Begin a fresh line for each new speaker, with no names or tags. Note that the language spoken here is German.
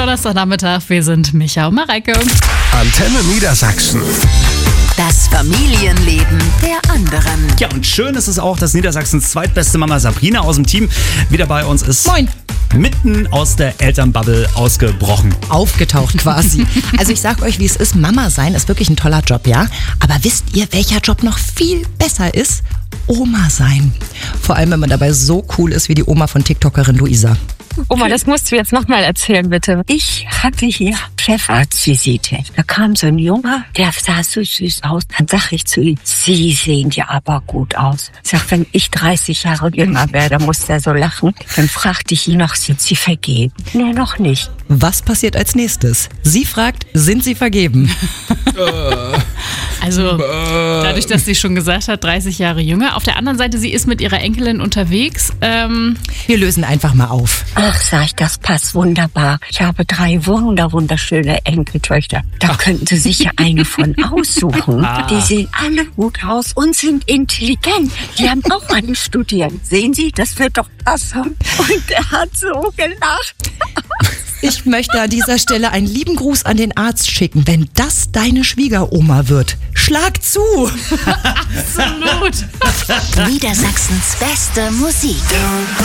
Donnerstagnachmittag. Wir sind Micha und Mareike.
Antenne Niedersachsen.
Das Familienleben der anderen.
Ja, und schön ist es auch, dass Niedersachsens zweitbeste Mama Sabrina aus dem Team wieder bei uns ist.
Moin.
Mitten aus der Elternbubble ausgebrochen.
Aufgetaucht quasi. Also ich sag euch, wie es ist, Mama sein ist wirklich ein toller Job, ja? Aber wisst ihr, welcher Job noch viel besser ist? Oma sein. Vor allem, wenn man dabei so cool ist wie die Oma von TikTokerin Luisa.
Oma, das musst du jetzt nochmal erzählen, bitte. Ich hatte hier Chefarztvisite. Da kam so ein Junge, der sah so süß aus. Dann sag ich zu ihm, Sie sehen ja aber gut aus. Sag, wenn ich 30 Jahre jünger wäre, dann muss der so lachen. Dann fragte ich ihn noch, sind Sie vergeben? Nee, noch nicht.
Was passiert als nächstes? Sie fragt, sind Sie vergeben?
Also dadurch, dass sie schon gesagt hat, 30 Jahre jünger. Auf der anderen Seite, sie ist mit ihrer Enkelin unterwegs.
Wir lösen einfach mal auf.
Ach, sag ich, das passt wunderbar. Ich habe 3 wunderschöne Enkeltöchter. Da könnten Sie sich ja eine von aussuchen. Die sehen alle gut aus und sind intelligent. Die haben auch alle studiert. Sehen Sie, das wird doch passen. Und er hat so gelacht.
Ich möchte an dieser Stelle einen lieben Gruß an den Arzt schicken, wenn das deine Schwiegeroma wird. Schlag zu!
Absolut.
Niedersachsens beste Musik.